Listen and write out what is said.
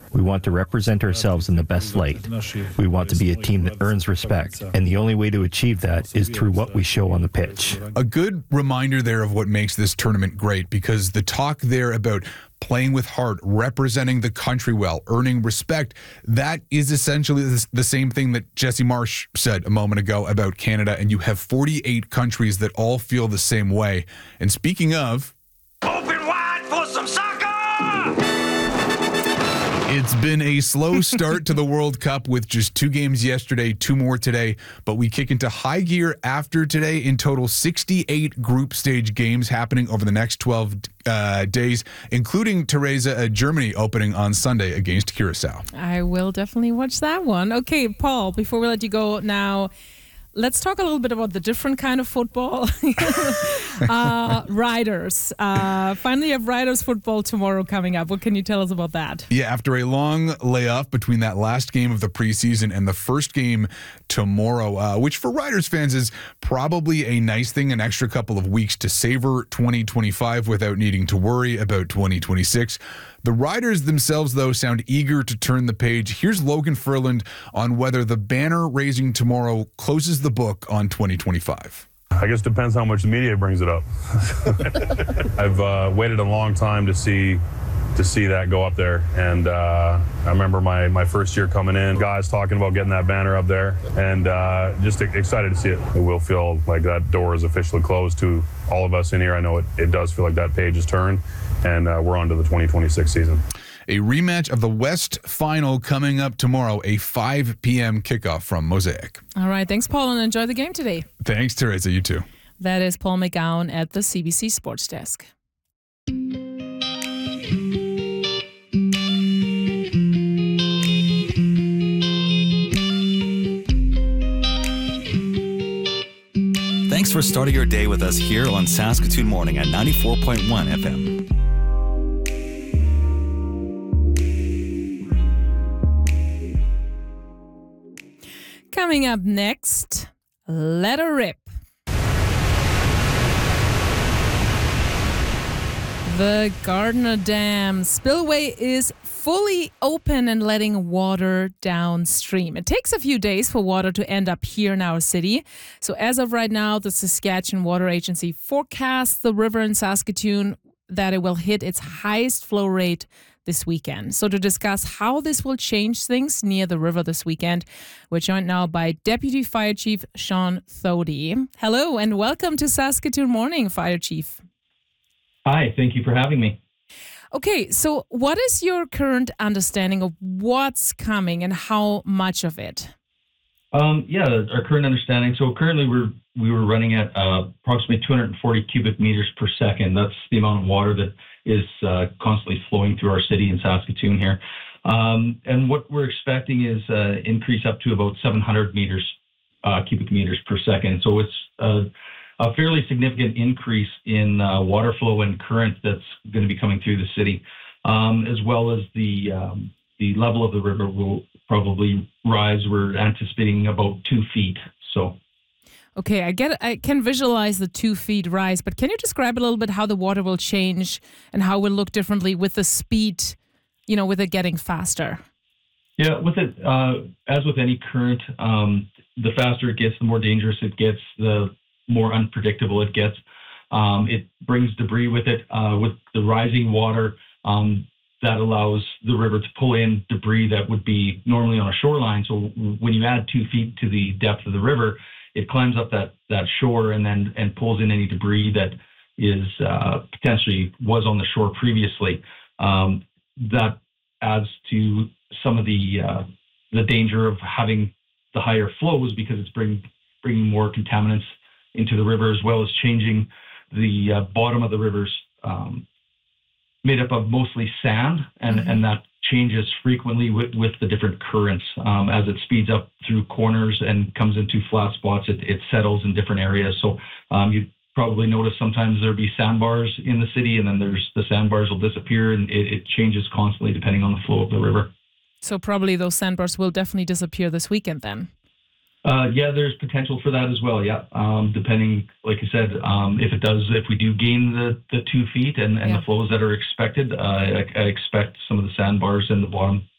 We want to represent ourselves in the best light. We want to be a team that earns respect, and the only way to achieve that is through what we show on the pitch. A good reminder there of what makes this tournament great, because the talk there about playing with heart, representing the country well, earning respect, that is essentially the same thing that Jesse Marsh said a moment ago about Canada, and you have 48 countries that all feel the same way. And speaking of... Open wide for some soccer! It's been a slow start to the World Cup with just 2 games yesterday, 2 more today, but we kick into high gear after today. In total, 68 group stage games happening over the next 12 days, including Teresa, Germany opening on Sunday against Curacao. I will definitely watch that one. Okay, Paul, before we let you go now, let's talk a little bit about the different kind of football. Riders. Finally, you have Riders football tomorrow coming up. What can you tell us about that? Yeah, after a long layoff between that last game of the preseason and the first game tomorrow, which for Riders fans is probably a nice thing, an extra couple of weeks to savor 2025 without needing to worry about 2026. The Riders themselves, though, sound eager to turn the page. Here's Logan Ferland on whether the banner raising tomorrow closes the book on 2025. I guess it depends how much the media brings it up. I've waited a long time to see that go up there, and I remember my first year coming in, guys talking about getting that banner up there, and just excited to see it. It will feel like that door is officially closed to all of us in here. I know it does feel like that page is turned, and we're on to the 2026 season. A rematch of the West Final coming up tomorrow, a 5 p.m. kickoff from Mosaic. All right. Thanks, Paul, and enjoy the game today. Thanks, Teresa. You too. That is Paul McGowan at the CBC Sports Desk. Thanks for starting your day with us here on Saskatoon Morning at 94.1 FM. Coming up next, let her rip. The Gardner Dam spillway is fully open and letting water downstream. It takes a few days for water to end up here in our city. So as of right now, the Saskatchewan Water Agency forecasts the river in Saskatoon that it will hit its highest flow rate this weekend. So to discuss how this will change things near the river this weekend, we're joined now by Deputy Fire Chief Sean Thody. Hello and welcome to Saskatoon Morning, Fire Chief. Hi, thank you for having me. Okay, so what is your current understanding of what's coming and how much of it? Our current understanding. So currently we were running at approximately 240 cubic meters per second. That's the amount of water that is constantly flowing through our city in Saskatoon here. And what we're expecting is increase up to about 700 cubic meters per second. So it's a fairly significant increase in water flow and current that's going to be coming through the city, as well as the level of the river will probably rise. We're anticipating about 2 feet. So, okay, I can visualize the 2 feet rise, but can you describe a little bit how the water will change and how it will look differently with the speed, with it getting faster? Yeah, with it, as with any current, the faster it gets, the more dangerous it gets, the more unpredictable it gets. It brings debris with it. With the rising water, that allows the river to pull in debris that would be normally on a shoreline. So when you add 2 feet to the depth of the river, it climbs up that shore and pulls in any debris that is potentially was on the shore previously. That adds to some of the danger of having the higher flows because it's bringing more contaminants into the river, as well as changing the bottom of the rivers, made up of mostly sand, and that changes frequently with the different currents. As it speeds up through corners and comes into flat spots, it settles in different areas. So you probably notice sometimes there'll be sandbars in the city, and then the sandbars will disappear, and it changes constantly depending on the flow of the river. So probably those sandbars will definitely disappear this weekend then. There's potential for that as well. Yeah, depending, like I said, if we do gain the 2 feet and the flows that are expected, I expect some of the sandbars in the bottom